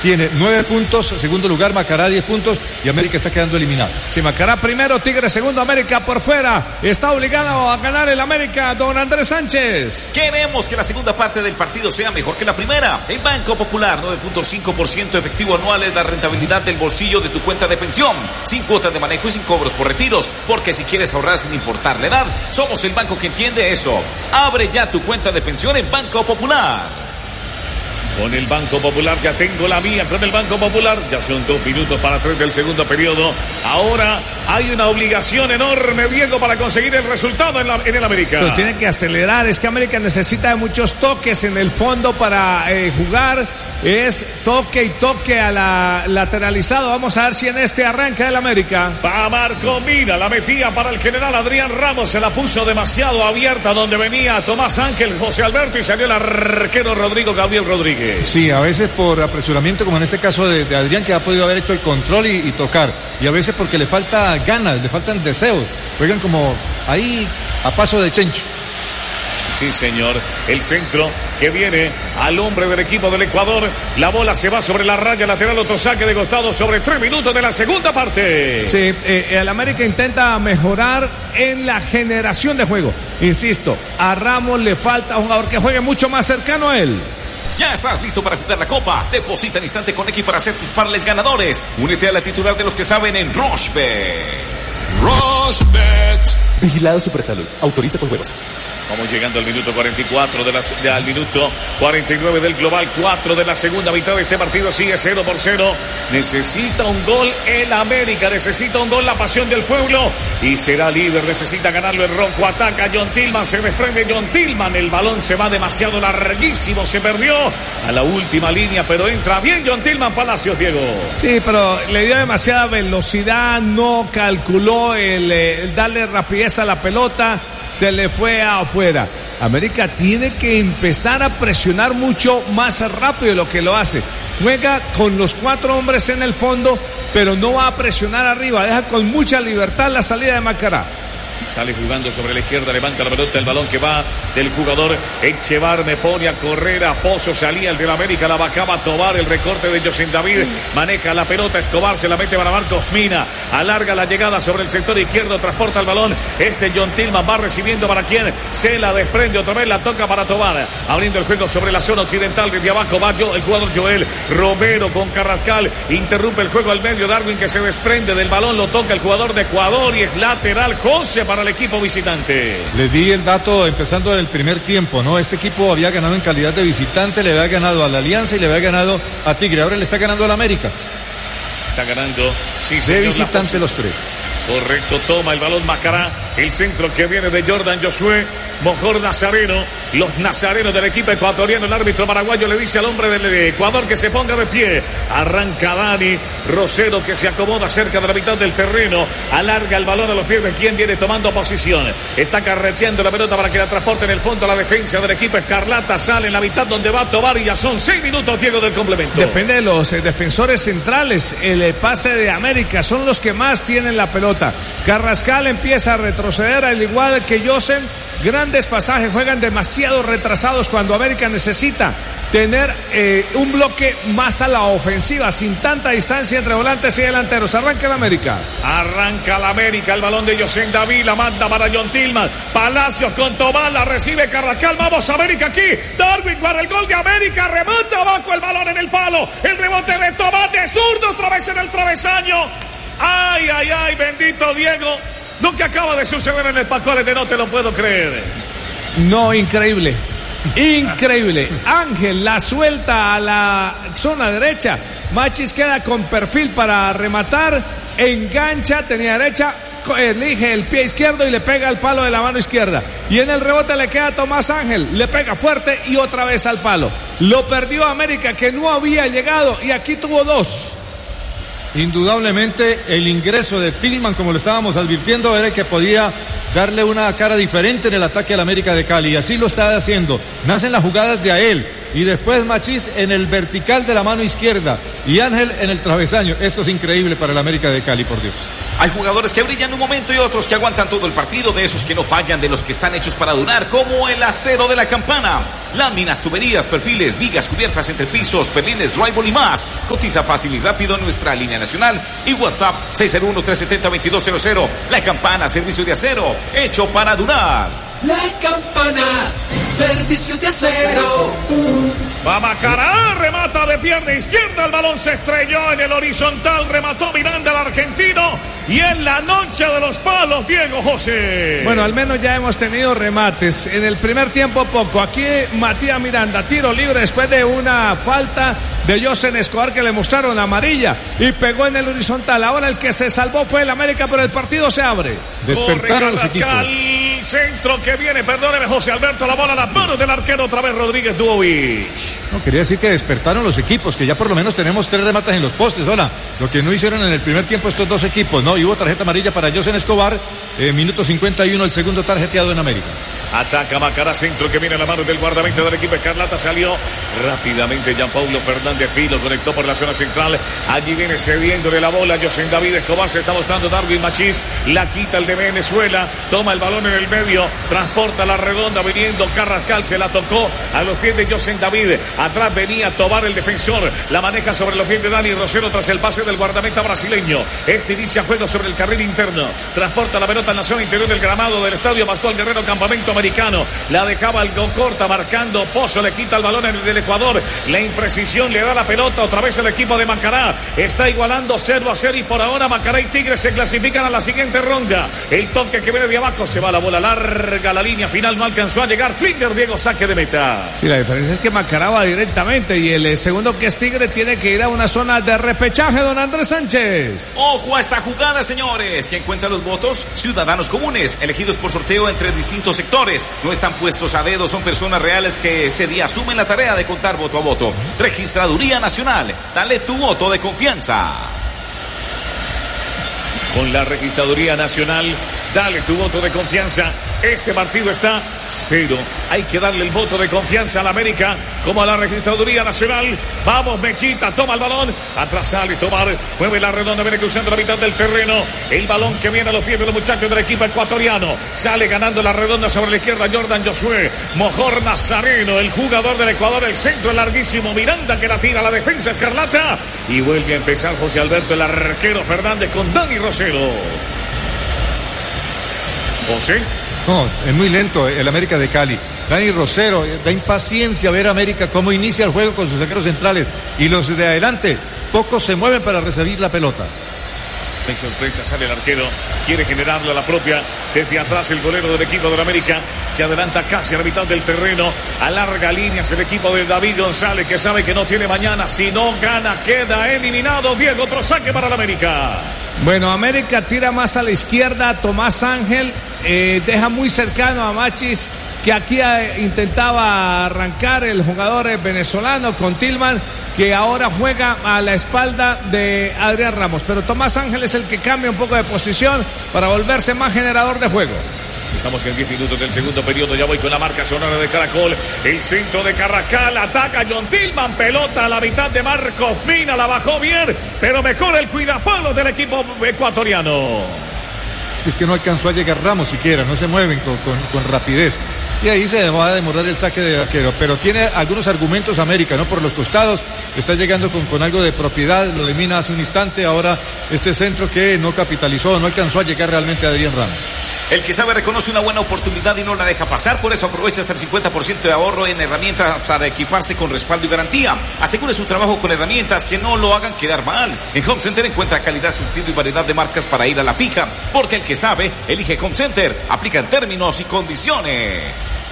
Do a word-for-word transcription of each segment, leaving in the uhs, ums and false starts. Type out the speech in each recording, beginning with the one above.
tiene nueve puntos, segundo lugar Macará diez puntos y América está quedando eliminado. Si Macará primero, Tigre segundo, América por fuera. Está obligado a ganar el América, don Andrés Sánchez. Queremos que la segunda parte del partido sea mejor que la primera. En Banco Popular, nueve punto cinco por ciento efectivo anual es la rentabilidad del bolsillo de tu cuenta de pensión. Sin cuotas de manejo y sin cobros por retiros. Porque si quieres ahorrar sin importar la edad, somos el banco que entiende eso. Abre ya tu cuenta de pensión en Banco Popular. Con el Banco Popular ya tengo la mía, con el Banco Popular ya son dos minutos para tres del segundo periodo. Ahora hay una obligación enorme, Diego, para conseguir el resultado en, la, en el América. Pero tiene que acelerar, es que América necesita de muchos toques en el fondo para eh, jugar. Es toque y toque a la lateralizado. Vamos a ver si en este arranca el América. Va Marco Mina, la metía para el general Adrián Ramos, se la puso demasiado abierta donde venía Tomás Ángel, José Alberto y salió el arquero Rodrigo Gabriel Rodríguez. Sí, a veces por apresuramiento, como en este caso de, de Adrián, que ha podido haber hecho el control y, y tocar, y a veces porque le falta ganas, le faltan deseos, juegan como ahí a paso de chencho. Sí, señor. El centro que viene al hombre del equipo del Ecuador. La bola se va sobre la raya lateral. Otro saque de costado sobre tres minutos de la segunda parte. Sí, eh, el América intenta mejorar en la generación de juego. Insisto, a Ramos le falta un jugador que juegue mucho más cercano a él. Ya estás listo para jugar la Copa. Deposita en instante con X para hacer tus parlays ganadores. Únete a la titular de los que saben en Rochebet. Rochebet. Vigilado Supersalud. Autoriza con juegos. Vamos llegando al minuto cuarenta y cuatro de la, de, al minuto cuarenta y nueve del global, cuatro de la segunda mitad de este partido. Sigue cero por cero. Necesita un gol el América, necesita un gol la pasión del pueblo y será líder. Necesita ganarlo el Ronco. Ataca John Tillman, se desprende John Tillman. El balón se va demasiado larguísimo, se perdió a la última línea, pero entra bien John Tillman. Palacios, Diego. Sí, pero le dio demasiada velocidad, no calculó el, el darle rapidez a la pelota. Se le fue afuera. América tiene que empezar a presionar mucho más rápido de lo que lo hace. Juega con los cuatro hombres en el fondo, pero no va a presionar arriba. Deja con mucha libertad la salida de Macará. Sale jugando sobre la izquierda, levanta la pelota, el balón que va del jugador Echevar, me pone a correr a Pozo, salía el del América, la bajaba Tobar, el recorte de José David, maneja la pelota, Escobar se la mete para Marcos Mina, alarga la llegada sobre el sector izquierdo, transporta el balón, este John Tillman va recibiendo para quien se la desprende, otra vez la toca para Tobar, abriendo el juego sobre la zona occidental, desde abajo va el jugador Joel Romero con Carrascal, interrumpe el juego al medio, Darwin que se desprende del balón, lo toca el jugador de Ecuador y es lateral, José para el equipo visitante. Les di el dato empezando del primer tiempo, ¿no? Este equipo había ganado en calidad de visitante, le había ganado a la Alianza y le había ganado a Tigre, ahora le está ganando al América. Está ganando, sí, de señor, visitante los tres. Correcto, toma el balón Macará, el centro que viene de Jordan Josué, Mojor Nazareno, los nazarenos del equipo ecuatoriano, el árbitro paraguayo le dice al hombre del Ecuador que se ponga de pie, arranca Dani, Rosero que se acomoda cerca de la mitad del terreno, alarga el balón a los pies de quien viene tomando posición, está carreteando la pelota para que la transporte en el fondo a la defensa del equipo Escarlata, sale en la mitad donde va Tobar y ya son seis minutos, Diego, del complemento. Depende de los eh, defensores centrales, el eh, pase de América, son los que más tienen la pelota. Carrascal empieza a retroceder al igual que Joseph. Grandes pasajes, juegan demasiado retrasados cuando América necesita tener eh, un bloque más a la ofensiva, sin tanta distancia entre volantes y delanteros. Arranca el América. Arranca el América, el balón de José David, la manda para John Tillman. Palacios con Tomás, la recibe Carrascal. Vamos América aquí. Darwin para el gol de América, remata abajo el balón en el palo. El rebote de Tomás de zurdo, otra vez en el travesaño. Ay, ay, ay, bendito Diego. Lo que acaba de suceder en el Pascual de no te lo puedo creer. No, increíble. Increíble. Ángel la suelta a la zona derecha. Machis queda con perfil para rematar. Engancha, tenía derecha. Elige el pie izquierdo y le pega al palo de la mano izquierda. Y en el rebote le queda a Tomás Ángel. Le pega fuerte y otra vez al palo. Lo perdió América, que no había llegado. Y aquí tuvo dos. Indudablemente el ingreso de Tillman, como lo estábamos advirtiendo, era el que podía darle una cara diferente en el ataque al América de Cali, y así lo está haciendo. Nacen las jugadas de a él y después Machís en el vertical de la mano izquierda y Ángel en el travesaño. Esto es increíble para el América de Cali, por Dios. Hay jugadores que brillan un momento y otros que aguantan todo el partido, de esos que no fallan, de los que están hechos para durar, como el acero de la Campana. Láminas, tuberías, perfiles, vigas, cubiertas, entrepisos, perlines, drywall y más. Cotiza fácil y rápido en nuestra línea nacional y WhatsApp seis cero uno, tres siete cero, dos dos cero cero. La Campana, servicio de acero, hecho para durar. La Campana, servicio de acero. Va Macará, remata de pierna izquierda, el balón se estrelló en el horizontal, remató Miranda el argentino, y en la noche de los palos, Diego José. Bueno, al menos ya hemos tenido remates. En el primer tiempo poco. Aquí Matías Miranda, tiro libre después de una falta de José Escobar que le mostraron amarilla y pegó en el horizontal. Ahora el que se salvó fue el América, pero el partido se abre. Despertaron los equipos. Centro que viene, perdóneme José Alberto, la bola a las manos del arquero otra vez Rodríguez Duovich. No, quería decir que despertaron los equipos, que ya por lo menos tenemos tres remates en los postes. Hola, lo que no hicieron en el primer tiempo estos dos equipos, ¿no? Y hubo tarjeta amarilla para José Escobar, eh, minuto cincuenta y uno, el segundo tarjeteado en América. Ataca Macará, centro que viene a la mano del guardameta del equipo Escarlata, salió rápidamente Gianpaulo Fernández Filo, conectó por la zona central, allí viene cediéndole la bola José David Escobar, se está mostrando Darwin Machís, la quita el de Venezuela, toma el balón en el medio, transporta la redonda, viniendo Carrascal, se la tocó a los pies de José David, atrás venía Tobar el defensor, la maneja sobre los pies de Dani Rosero tras el pase del guardameta brasileño, este inicia juego sobre el carril interno, transporta la pelota en la zona interior del gramado del estadio Pascual Guerrero, campamento americano. La dejaba algo corta, marcando Pozo, le quita el balón en el del Ecuador, la imprecisión le da la pelota otra vez el equipo de Macará, está igualando cero a cero y por ahora Macará y Tigres se clasifican a la siguiente ronda. El toque que viene de abajo, se va la bola larga, la línea final no alcanzó a llegar, Klinger, Diego, saque de meta. Sí, la diferencia es que Macará va directamente y el segundo, que es Tigre, tiene que ir a una zona de repechaje, don Andrés Sánchez. Ojo a esta jugada, señores. ¿Quién cuenta los votos? Ciudadanos comunes, elegidos por sorteo entre distintos sectores. No están puestos a dedo, son personas reales que ese día asumen la tarea de contar voto a voto. Registraduría Nacional, dale tu voto de confianza. Con la Registraduría Nacional, dale tu voto de confianza. Este partido está cero. Hay que darle el voto de confianza a la América como a la Registraduría Nacional. Vamos, Mechita, toma el balón. Atrás sale Tomar, mueve la redonda, viene cruzando la mitad del terreno. El balón que viene a los pies de los muchachos del equipo ecuatoriano. Sale ganando la redonda sobre la izquierda Jordan Josué. Mojor Nazareno, el jugador del Ecuador. El centro es larguísimo. Miranda que la tira a la defensa Escarlata. Y vuelve a empezar José Alberto, el arquero Fernández con Dani Rosero. José. No, es muy lento el América de Cali. Dani Rosero, da impaciencia ver a América cómo inicia el juego con sus arqueros centrales. Y los de adelante, pocos se mueven para recibir la pelota. De sorpresa sale el arquero, quiere generarla a la propia. Desde atrás el golero del equipo del América se adelanta casi a la mitad del terreno. Alarga líneas el equipo de David González, que sabe que no tiene mañana. Si no gana, queda eliminado. Diego, otro saque para el América. Bueno, América tira más a la izquierda. Tomás Ángel eh, deja muy cercano a Machís, que aquí eh, intentaba arrancar el jugador eh, venezolano con Tillman, que ahora juega a la espalda de Adrián Ramos. Pero Tomás Ángel es el que cambia un poco de posición para volverse más generador de juego. Estamos en diez minutos del segundo periodo. Ya voy con la marca sonora de Caracol. El centro de Carrascal. Ataca John Tillman. Pelota a la mitad de Marcos Mina. La bajó bien, pero mejor el cuidapalo del equipo ecuatoriano. Es que no alcanzó a llegar Ramos siquiera. No se mueven con, con, con rapidez. Y ahí se va a demorar el saque de arquero. Pero tiene algunos argumentos América, ¿no? Por los costados. Está llegando con, con algo de propiedad. Lo elimina hace un instante. Ahora este centro que no capitalizó, no alcanzó a llegar realmente a Adrián Ramos. El que sabe reconoce una buena oportunidad y no la deja pasar, por eso aprovecha hasta el cincuenta por ciento de ahorro en herramientas para equiparse con respaldo y garantía. Asegure su trabajo con herramientas que no lo hagan quedar mal. En Home Center encuentra calidad, surtido y variedad de marcas para ir a la fija, porque el que sabe, elige Home Center. Aplican términos y condiciones.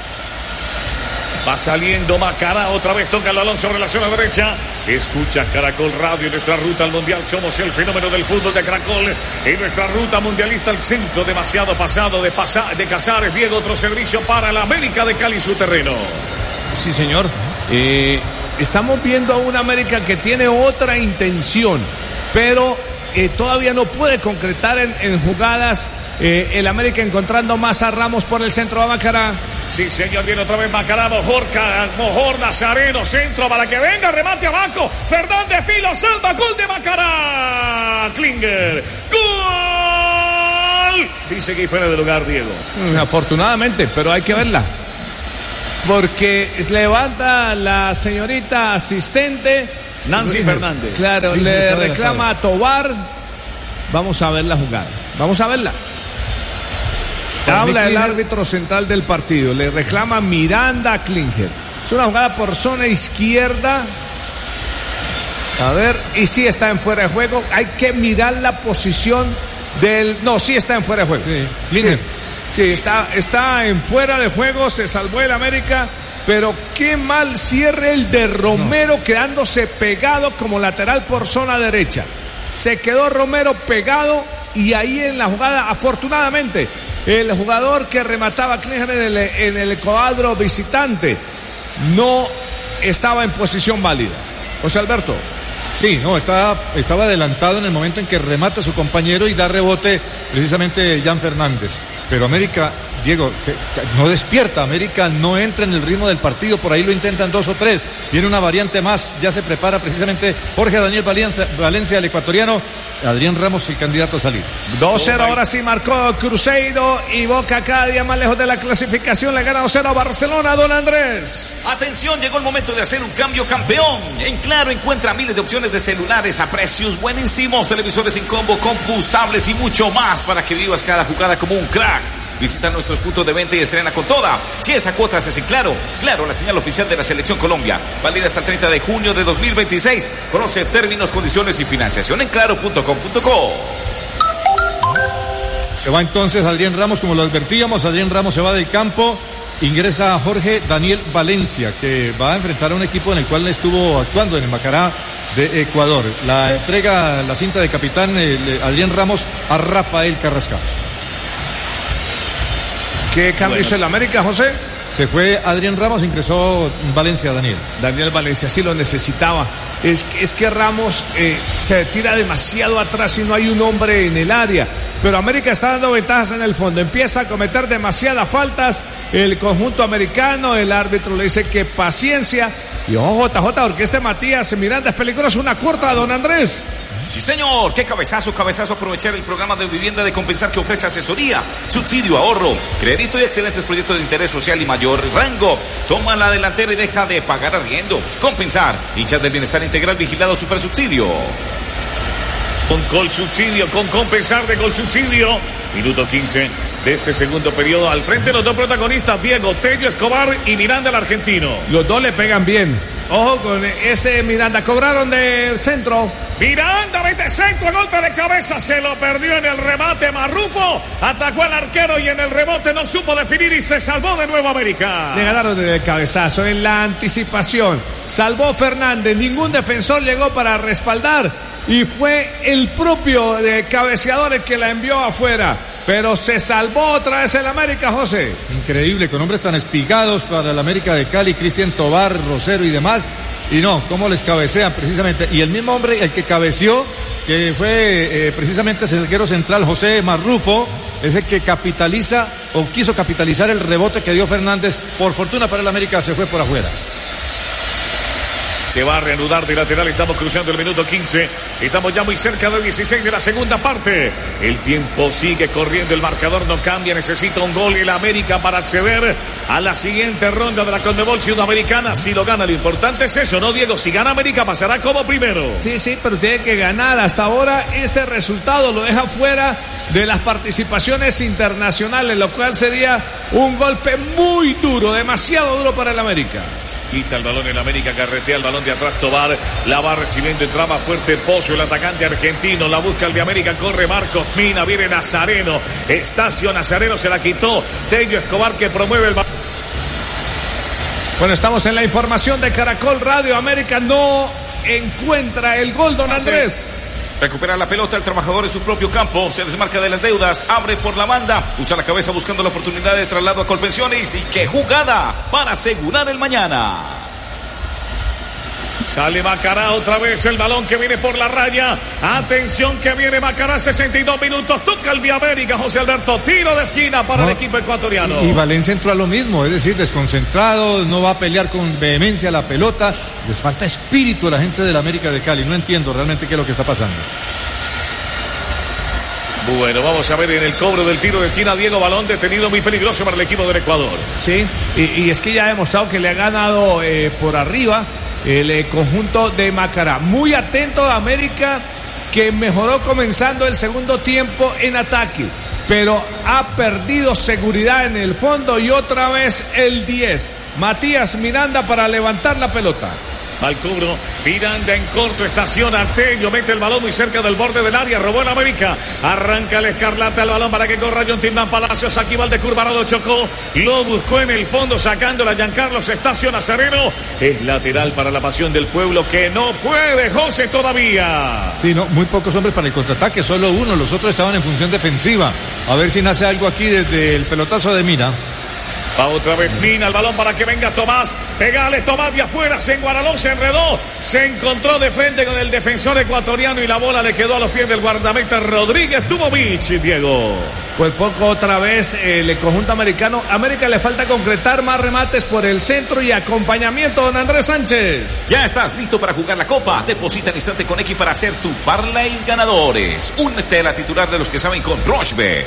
Va saliendo Macará, otra vez toca el balón sobre la zona derecha. Escucha Caracol Radio, en nuestra ruta al Mundial somos el fenómeno del fútbol de Caracol. En nuestra ruta mundialista al centro, demasiado pasado de, pasa, de Casares. Diego, otro servicio para el América de Cali, su terreno. Sí, señor. Eh, estamos viendo a una América que tiene otra intención, pero eh, todavía no puede concretar en, en jugadas. Eh, el América encontrando más a Ramos por el centro de Macará. Sí, señor, viene otra vez Macará, Mojor, Mojor Nazareno, centro para que venga, remate abajo, Fernández Filo, salva, gol de Macará, Klinger, ¡gol! dice que fuera de lugar, Diego. Mm, afortunadamente, pero hay que verla. Porque levanta la señorita asistente Nancy Fernández. Claro, le reclama a Tobar. Vamos a ver la jugada. Vamos a verla. Habla el árbitro central del partido. Le reclama Miranda a Klinger. Es una jugada por zona izquierda. A ver, y sí está en fuera de juego. Hay que mirar la posición del... No, sí está en fuera de juego. Sí, Klinger. Sí. Sí, está, está en fuera de juego, se salvó el América, pero qué mal cierre el de Romero, no. Quedándose pegado como lateral por zona derecha. Se quedó Romero pegado y ahí en la jugada, afortunadamente, el jugador que remataba a Klinger en el, en el cuadro visitante no estaba en posición válida. José Alberto. Sí, no, estaba, estaba adelantado en el momento en que remata a su compañero y da rebote precisamente Jan Fernández. Pero América, Diego, que, que no despierta, América no entra en el ritmo del partido, por ahí lo intentan dos o tres, viene una variante más, ya se prepara precisamente Jorge Daniel Valencia, Valencia el ecuatoriano, Adrián Ramos el candidato a salir. dos cero, ahora sí marcó Cruzeiro y Boca cada día más lejos de la clasificación, le gana dos cero a Barcelona, don Andrés. Atención, llegó el momento de hacer un cambio campeón. En Claro encuentra miles de opciones de celulares a precios buenísimos, televisores en combo, compus, tablets y mucho más para que vivas cada jugada como un crack. Visita nuestros puntos de venta y estrena con toda. Si esa cuota haces en Claro, Claro, la señal oficial de la Selección Colombia. Válida hasta el treinta de junio de dos mil veintiséis. Conoce términos, condiciones y financiación en claro punto com punto co. Se va entonces Adrián Ramos, como lo advertíamos. Adrián Ramos se va del campo. Ingresa Jorge Daniel Valencia, que va a enfrentar a un equipo en el cual estuvo actuando en el Macará de Ecuador. La entrega la cinta de capitán eh, Adrián Ramos a Rafael Carrascal. ¿Qué cambio hizo el América, José? Se fue Adrián Ramos, ingresó Valencia, Daniel. Daniel Valencia, sí lo necesitaba. Es, es que Ramos eh, se tira demasiado atrás y no hay un hombre en el área. Pero América está dando ventajas en el fondo. Empieza a cometer demasiadas faltas el conjunto americano. El árbitro le dice que paciencia. Y ojo, J J, porque este Matías Miranda es peligroso. Una corta, don Andrés. Sí, señor, qué cabezazo, cabezazo, aprovechar el programa de vivienda de Compensar que ofrece asesoría, subsidio, ahorro, crédito y excelentes proyectos de interés social y mayor rango. Toma la delantera y deja de pagar arriendo. Compensar, hinchas del bienestar integral vigilado super subsidio. Con Colsubsidio, con Compensar de Colsubsidio. Minuto quince de este segundo periodo. Al frente los dos protagonistas, Diego Tello Escobar y Miranda el argentino. Los dos le pegan bien. Ojo con ese Miranda. Cobraron de centro. Miranda mete centro, golpe de cabeza. Se lo perdió en el remate Marrufo. Atacó al arquero y en el rebote no supo definir y se salvó de nuevo América. Le ganaron desde el cabezazo. En la anticipación salvó Fernández. Ningún defensor llegó para respaldar. Y fue el propio de cabeceador el que la envió afuera. Pero se salvó otra vez el América, José. Increíble, con hombres tan espigados para el América de Cali, Cristian Tobar, Rosero y demás. Y no, cómo les cabecean precisamente. Y el mismo hombre, el que cabeció, que fue eh, precisamente el arquero central, José Marrufo, es el que capitaliza o quiso capitalizar el rebote que dio Fernández. Por fortuna para el América se fue por afuera. Se va a reanudar de lateral, estamos cruzando el minuto quince, estamos ya muy cerca del dieciséis de la segunda parte. El tiempo sigue corriendo, el marcador no cambia, necesita un gol el América para acceder a la siguiente ronda de la Conmebol Sudamericana. Si lo gana, lo importante es eso, ¿no, Diego? Si gana América pasará como primero. Sí, sí, pero tiene que ganar. Hasta ahora este resultado lo deja fuera de las participaciones internacionales, lo cual sería un golpe muy duro, demasiado duro para el América. Quita el balón en América, carretea el balón de atrás Tobar, la va recibiendo, entraba fuerte Pozo, el atacante argentino, la busca el de América, corre Marcos Mina, viene Nazareno, Estacio Nazareno se la quitó, Tello Escobar que promueve el balón. Bueno, estamos en la información de Caracol Radio. América no encuentra el gol, don Andrés. Recupera la pelota el trabajador en su propio campo, se desmarca de las deudas, abre por la banda, usa la cabeza buscando la oportunidad de traslado a Colpensiones y qué jugada para asegurar el mañana. Sale Macará otra vez, el balón que viene por la raya. Atención que viene Macará, sesenta y dos minutos. Toca el de América, José Alberto. Tiro de esquina para no, el equipo ecuatoriano. Y, y Valencia entró a lo mismo, es decir, desconcentrado, no va a pelear con vehemencia la pelota. Les falta espíritu a la gente del América de Cali. No entiendo realmente qué es lo que está pasando. Bueno, vamos a ver en el cobro del tiro de esquina Diego, balón detenido muy peligroso para el equipo del Ecuador. Sí, y, y es que ya ha demostrado que le ha ganado eh, por arriba el eh, conjunto de Macará. Muy atento a América, que mejoró comenzando el segundo tiempo en ataque, pero ha perdido seguridad en el fondo y otra vez el diez, Matías Miranda, para levantar la pelota. Al cubro, Miranda en corto, estaciona Artelio, mete el balón muy cerca del borde del área, robó el América, arranca el Escarlata el balón para que corra John Tindán Palacios, aquí va el de Curvarado, chocó, lo buscó en el fondo, sacándola Giancarlos, estaciona Sereno, es lateral para la Pasión del Pueblo, que no puede José todavía. Sí, no, muy pocos hombres para el contraataque, solo uno, los otros estaban en función defensiva, a ver si nace algo aquí desde el pelotazo de Mina. Va otra vez Mina, el balón para que venga Tomás. Pegale Tomás de afuera, se enguaraló, se enredó. Se encontró de frente con el defensor ecuatoriano y la bola le quedó a los pies del guardameta Rodríguez Tumovich, Diego. Pues poco otra vez el conjunto americano. América le falta concretar más remates por el centro y acompañamiento, don Andrés Sánchez. Ya estás listo para jugar la Copa. Deposita al instante con X para hacer tu parlay ganadores. Únete a la titular de los que saben con Rochebet.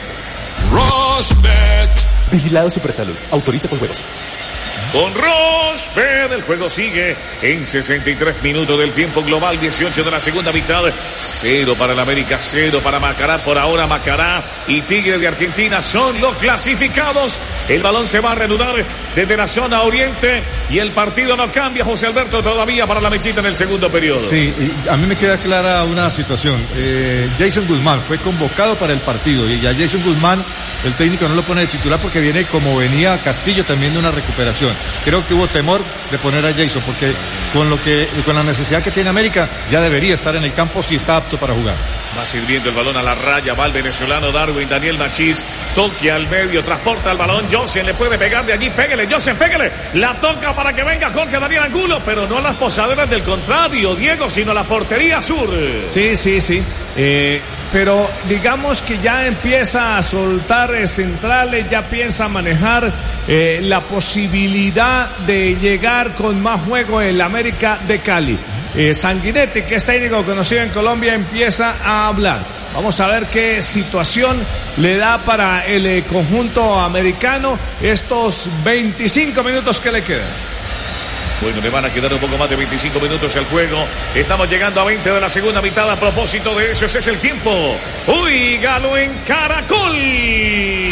Rochebet. Vigilado Supersalud. Autoriza con juegos. Con Rochebet, el juego sigue en sesenta y tres minutos del tiempo global, dieciocho de la segunda mitad. Cero para el América, cero para Macará. Por ahora Macará y Tigre de Argentina son los clasificados. El balón se va a reanudar desde la zona oriente y el partido no cambia, José Alberto, todavía para la mechita en el segundo periodo. Sí, a mí me queda clara una situación. Eh, Jason Guzmán fue convocado para el partido y ya Jason Guzmán, el técnico no lo pone de titular porque viene como venía Castillo también de una recuperación. Creo que hubo temor de poner a Jason porque con lo que con la necesidad que tiene América ya debería estar en el campo si está apto para jugar. Va sirviendo el balón a la raya, va el venezolano Darwin Daniel Machís, toque al medio, transporta el balón, Josen le puede pegar de allí, pégale, Josen, pégale, la toca para que venga Jorge Daniel Angulo, pero no a las posaderas del contrario, Diego, sino a la portería sur. Sí, sí, sí, eh, pero digamos que ya empieza a soltar eh, centrales, ya piensa a manejar eh, la posibilidad de llegar con más juego en la América de Cali. Eh, Sanguinetti, que es técnico conocido en Colombia, empieza a hablar. Vamos a ver qué situación le da para el eh, conjunto americano estos veinticinco minutos que le quedan. Bueno, le van a quedar un poco más de veinticinco minutos al juego. Estamos llegando a veinte de la segunda mitad. A propósito de eso, ese es el tiempo. Uy, Galo en Caracol.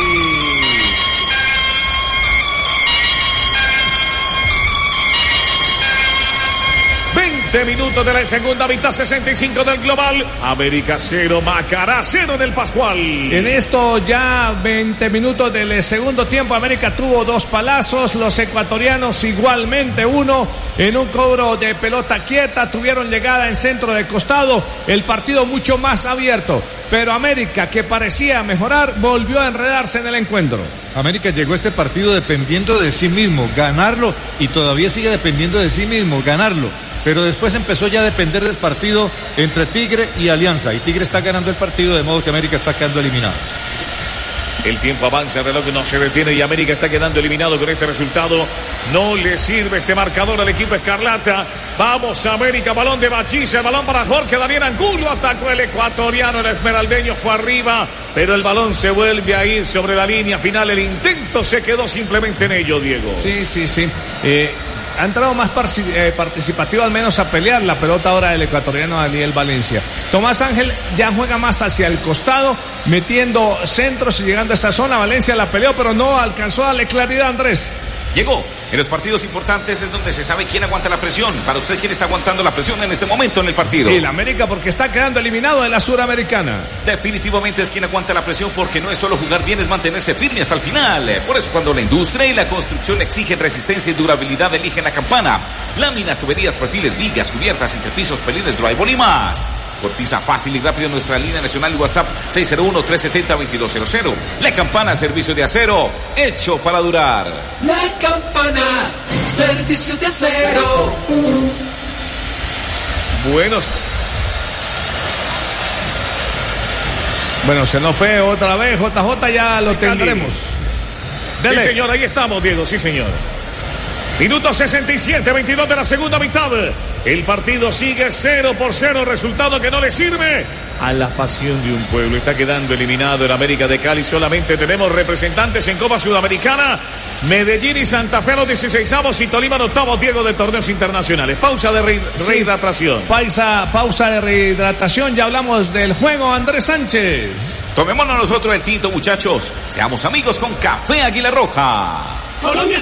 veinte minutos de la segunda mitad, sesenta y cinco del global. América cero, Macará cero del Pascual. En esto ya veinte minutos del segundo tiempo, América tuvo dos palazos, los ecuatorianos igualmente uno en un cobro de pelota quieta, tuvieron llegada en centro de costado, el partido mucho más abierto, pero América, que parecía mejorar, volvió a enredarse en el encuentro. América llegó a este partido dependiendo de sí mismo, ganarlo, y todavía sigue dependiendo de sí mismo, ganarlo. Pero después empezó ya a depender del partido entre Tigre y Alianza. Y Tigre está ganando el partido, de modo que América está quedando eliminado. El tiempo avanza, el reloj no se detiene y América está quedando eliminado con este resultado. No le sirve este marcador al equipo Escarlata. Vamos América, balón de Machís, el balón para Jorge Daniel Angulo. Atacó el ecuatoriano, el esmeraldeño fue arriba, pero el balón se vuelve a ir sobre la línea final. El intento se quedó simplemente en ello, Diego. Sí, sí, sí. Eh... Ha entrado más participativo, al menos a pelear la pelota ahora del ecuatoriano Daniel Valencia. Tomás Ángel ya juega más hacia el costado, metiendo centros y llegando a esa zona. Valencia la peleó, pero no alcanzó a darle claridad, Andrés. Llegó. En los partidos importantes es donde se sabe quién aguanta la presión. Para usted, ¿quién está aguantando la presión en este momento en el partido? El América, porque está quedando eliminado de la Suramericana. Definitivamente es quien aguanta la presión, porque no es solo jugar bien, es mantenerse firme hasta el final. Por eso cuando la industria y la construcción exigen resistencia y durabilidad, eligen la Campana. Láminas, tuberías, perfiles, vigas, cubiertas, entrepisos, pelines, drywall y más. Cotiza fácil y rápido en nuestra línea nacional y WhatsApp seis cero uno, tres siete cero, dos dos cero cero. La Campana, servicio de acero, hecho para durar. La Campana, servicio de acero. Buenos. Bueno, se nos fue otra vez, J J, ya lo tendremos. Dele. Sí, señor, ahí estamos, Diego, sí, señor. Minuto sesenta y siete, veintidós de la segunda mitad. El partido sigue cero por cero, resultado que no le sirve a la pasión de un pueblo. Está quedando eliminado el América de Cali. Solamente tenemos representantes en Copa Sudamericana. Medellín y Santa Fe los dieciseisavos y Tolima los octavos, Diego, de torneos internacionales. Pausa de re sí. rehidratación. Pausa, pausa de rehidratación. Ya hablamos del juego, Andrés Sánchez. Tomémonos nosotros el tinto, muchachos. Seamos amigos con Café Águila Roja. Colombia